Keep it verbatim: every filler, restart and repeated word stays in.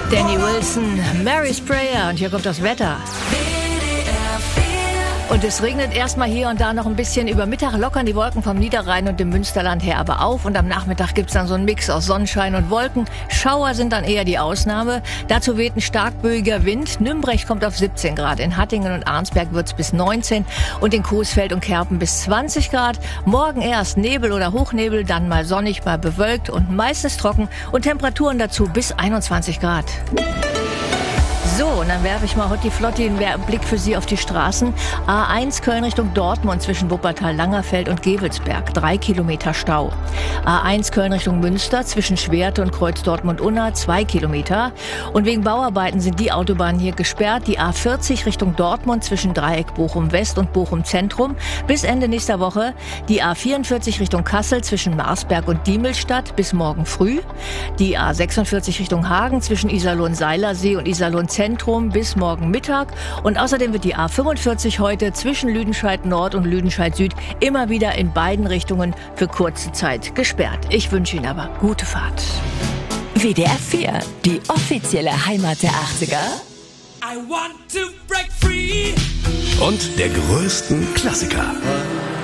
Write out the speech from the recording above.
Danny Wilson, Mary Sprayer und hier kommt das Wetter. Und es regnet erstmal hier und da noch ein bisschen. Über Mittag lockern die Wolken vom Niederrhein und dem Münsterland her aber auf. Und am Nachmittag gibt's dann so einen Mix aus Sonnenschein und Wolken. Schauer sind dann eher die Ausnahme. Dazu weht ein starkböiger Wind. Nümbrecht kommt auf siebzehn Grad. In Hattingen und Arnsberg wird's bis neunzehn. Und in Coesfeld und Kerpen bis zwanzig Grad. Morgen erst Nebel oder Hochnebel, dann mal sonnig, mal bewölkt und meistens trocken. Und Temperaturen dazu bis einundzwanzig Grad. So, und dann werfe ich mal heute die Flotte einen Blick für Sie auf die Straßen. A eins Köln Richtung Dortmund zwischen Wuppertal, Langerfeld und Gevelsberg. Drei Kilometer Stau. A eins Köln Richtung Münster zwischen Schwerte und Kreuz Dortmund-Unna. Zwei Kilometer. Und wegen Bauarbeiten sind die Autobahnen hier gesperrt. Die A vierzig Richtung Dortmund zwischen Dreieck Bochum-West und Bochum-Zentrum bis Ende nächster Woche. Die A vierundvierzig Richtung Kassel zwischen Marsberg und Diemelstadt bis morgen früh. Die A sechsundvierzig Richtung Hagen zwischen Iserlohn-Seilersee und Iserlohn-Zentrum bis morgen Mittag. Und außerdem wird die A fünfundvierzig heute zwischen Lüdenscheid Nord und Lüdenscheid Süd immer wieder in beiden Richtungen für kurze Zeit gesperrt. Ich wünsche Ihnen aber gute Fahrt. W D R vier, die offizielle Heimat der achtziger. I want to break free. Und der größten Klassiker.